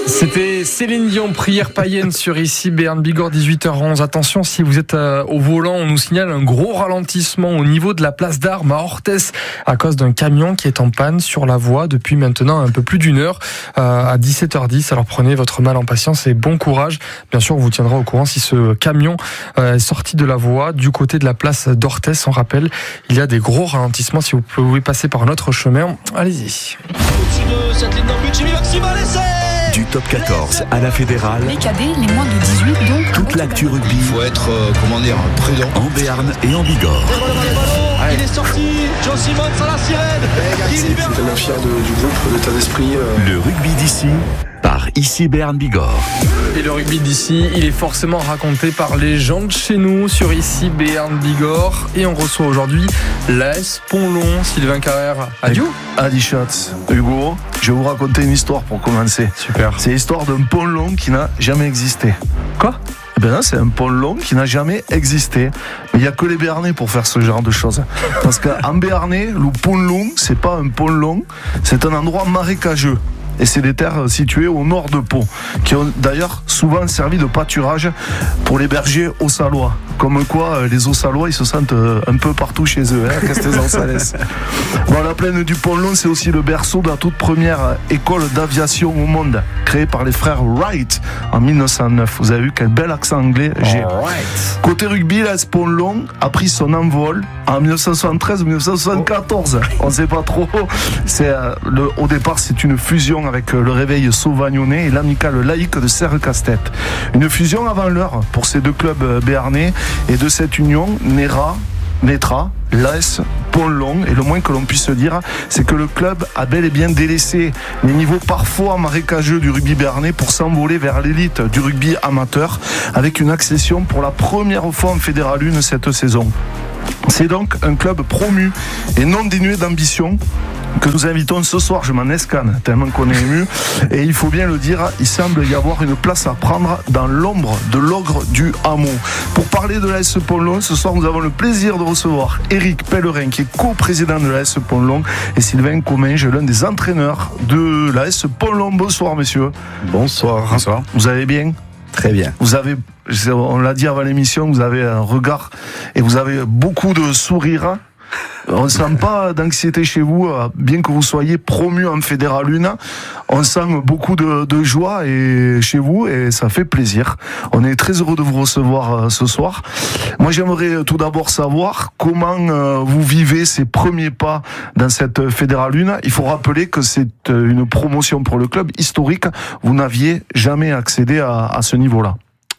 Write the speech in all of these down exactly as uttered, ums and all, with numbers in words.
C'était Céline Dion, prière païenne sur ici Béarn Bigorre, dix-huit heures onze. Attention, si vous êtes euh, au volant, on nous signale un gros ralentissement au niveau de la place d'Armes à Orthès à cause d'un camion qui est en panne sur la voie depuis maintenant un peu plus d'une heure euh, à dix-sept heures dix. Alors prenez votre mal en patience et bon courage. Bien sûr, on vous tiendra au courant si ce camion euh, est sorti de la voie du côté de la place d'Orthès. On rappelle, il y a des gros ralentissements. Si vous pouvez passer par un autre chemin, allez-y. Au-dessus de cette ligne d'en but, Jimmy Maxima, l'essai. Du top quatorze à la fédérale, les cadets, les moins de dix-huit, donc toute l'actu rugby. Il faut être, euh, comment dire, prudent. En Béarn et en Bigorre. Ouais. Il est sorti, John Simmons à la sirène. Je suis tellement fier de, du groupe, de l'état d'esprit. Euh... Le rugby d'ici, par ici Béarn Bigorre. Et le rugby d'ici, il est forcément raconté par les gens de chez nous sur ici Béarn Bigorre. Et on reçoit aujourd'hui l'A S Pont-Long, Sylvain Carrère. Adieu. Adi Schatz, Hugo, je vais vous raconter une histoire pour commencer. Super. C'est l'histoire d'un pont long qui n'a jamais existé. Quoi ? Eh ben non, c'est un pont long qui n'a jamais existé. Mais il n'y a que les Béarnais pour faire ce genre de choses. Parce qu'en Béarnais, le pont long, c'est pas un pont long, c'est un endroit marécageux. Et c'est des terres situées au nord de Pau, qui ont d'ailleurs souvent servi de pâturage pour les bergers Auxalois. Comme quoi, les Auxalois, ils se sentent un peu partout chez eux, hein, Castelzan-Salès. Bon, la plaine du Pont-Long, c'est aussi le berceau de la toute première école d'aviation au monde, créée par les frères Wright en mille neuf cent neuf. Vous avez vu quel bel accent anglais j'ai. Right. Côté rugby, l'A S Pont-Long a pris son envol en mille neuf cent soixante-treize ou mille neuf cent soixante-quatorze. On ne sait pas trop. C'est, euh, le, au départ, c'est une fusion avec le Réveil Sauvagnonnais et l'Amicale laïque de Serre-Castet. Une fusion avant l'heure pour ces deux clubs béarnais, et de cette union naîtra, naîtra l'A S Pont-Long. Et le moins que l'on puisse dire, c'est que le club a bel et bien délaissé les niveaux parfois marécageux du rugby béarnais pour s'envoler vers l'élite du rugby amateur, avec une accession pour la première fois en Fédéral un cette saison. C'est donc un club promu et non dénué d'ambition que nous invitons ce soir. Je m'en escanne tellement qu'on est ému, et il faut bien le dire, il semble y avoir une place à prendre dans l'ombre de l'ogre du hameau. Pour parler de l'A S Pont-Long, ce soir nous avons le plaisir de recevoir Éric Pellerin, qui est co-président de l'A S Pont-Long, et Sylvain Comminges, l'un des entraîneurs de l'A S Pont-Long. Bonsoir messieurs. Bonsoir. Bonsoir. Vous allez bien ? Très bien. Vous avez, on l'a dit avant l'émission, vous avez un regard et vous avez beaucoup de sourire. On ne sent pas d'anxiété chez vous, bien que vous soyez promu en Fédéral un. On sent beaucoup de, de joie et chez vous, et ça fait plaisir. On est très heureux de vous recevoir ce soir. Moi, j'aimerais tout d'abord savoir comment vous vivez ces premiers pas dans cette Fédéral un. Il faut rappeler que c'est une promotion pour le club historique. Vous n'aviez jamais accédé à, à ce niveau-là.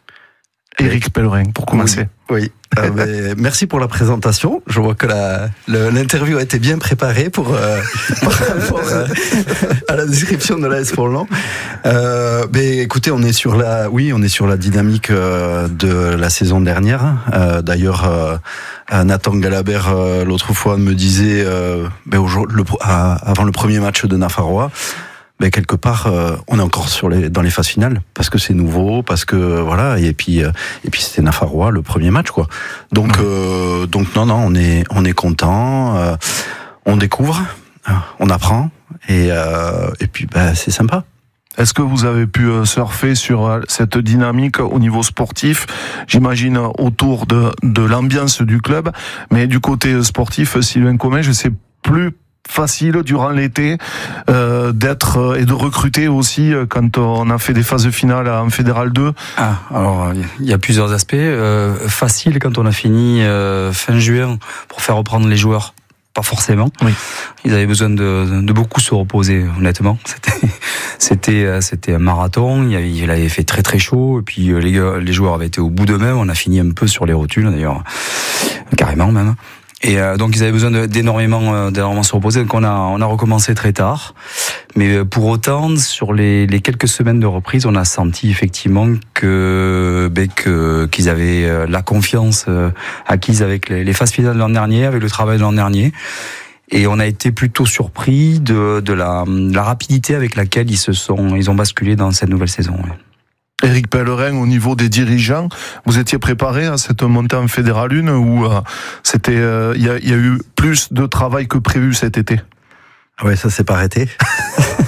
Éric Pellerin, pour commencer. Oui. oui. Euh, mais merci pour la présentation. Je vois que la, le, l'interview a été bien préparée pour, euh, par rapport à, à la description de l'A S Pont-Long. Euh, mais écoutez, on est sur la, oui, on est sur la dynamique euh, de la saison dernière. Euh, d'ailleurs, euh, Nathan Galabert euh, l'autre fois me disait, euh, ben, aujourd'hui, le, à, avant le premier match de Nafarroa, ben quelque part, euh, on est encore sur les, dans les phases finales, parce que c'est nouveau, parce que voilà, et puis euh, et puis c'était Nafarroa le premier match, quoi. Donc mmh. euh, donc non non, on est on est content, euh, on découvre, on apprend, et euh, et puis ben c'est sympa. Est-ce que vous avez pu surfer sur cette dynamique au niveau sportif, j'imagine autour de de l'ambiance du club, mais du côté sportif, Sylvain Comminges, je sais plus facile durant l'été euh, d'être et de recruter aussi quand on a fait des phases finales en Fédéral deux. Ah, alors il y a plusieurs aspects. Euh, facile quand on a fini euh, fin juin pour faire reprendre les joueurs. Pas forcément. Oui. Ils avaient besoin de, de beaucoup se reposer, honnêtement. C'était, c'était, c'était un marathon. Il avait, il avait fait très très chaud. Et puis les, gars, les joueurs avaient été au bout d'eux-mêmes. On a fini un peu sur les rotules, d'ailleurs, carrément même. Et euh, donc ils avaient besoin de, d'énormément, euh, d'énormément se reposer. Donc on a, on a recommencé très tard. Mais pour autant, sur les, les quelques semaines de reprise, on a senti effectivement que, ben, que qu'ils avaient la confiance acquise avec les, les phases finales de l'an dernier, avec le travail de l'an dernier. Et on a été plutôt surpris de, de la, de la rapidité avec laquelle ils se sont, ils ont basculé dans cette nouvelle saison. Ouais. Éric Pellerin, au niveau des dirigeants, vous étiez préparé à cette montée en Fédéral un où euh, c'était, il euh, y, a, y a eu plus de travail que prévu cet été? Ouais, ça s'est pas arrêté.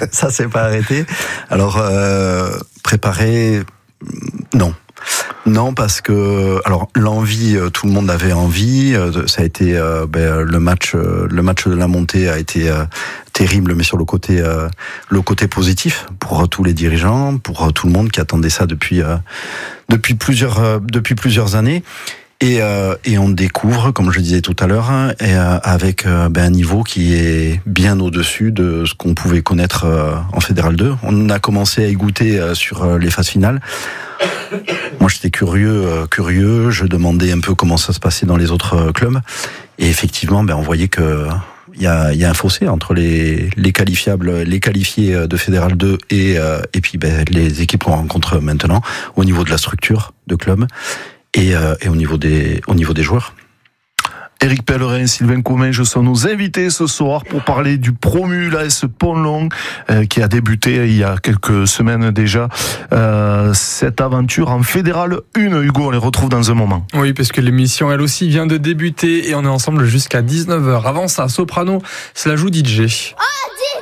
ça s'est pas arrêté. Alors, euh, préparer, non. Non, parce que alors l'envie, tout le monde avait envie. Ça a été euh, ben, le match, le match de la montée a été euh, terrible, mais sur le côté, euh, le côté positif pour tous les dirigeants, pour tout le monde qui attendait ça depuis euh, depuis plusieurs euh, depuis plusieurs années. Et, euh, et on découvre, comme je disais tout à l'heure, hein, et, euh, avec euh, ben, un niveau qui est bien au-dessus de ce qu'on pouvait connaître euh, en Fédéral deux. On a commencé à y goûter euh, sur euh, les phases finales. Moi, j'étais curieux, euh, curieux. Je demandais un peu comment ça se passait dans les autres euh, clubs. Et effectivement, ben, on voyait que il y a, y a un fossé entre les, les qualifiables, les qualifiés de Fédéral deux et, euh, et puis ben, les équipes qu'on rencontre maintenant au niveau de la structure de club. Et, euh, et au niveau des au niveau des joueurs. Éric Pellerin, Sylvain Comminges sont nos invités ce soir pour parler du promu l'A S Pont-Long euh, qui a débuté il y a quelques semaines déjà euh, cette aventure en Fédéral un. Hugo, on les retrouve dans un moment. Oui, parce que l'émission elle aussi vient de débuter et on est ensemble jusqu'à dix-neuf heures. Avant ça, Soprano, se la joue D J.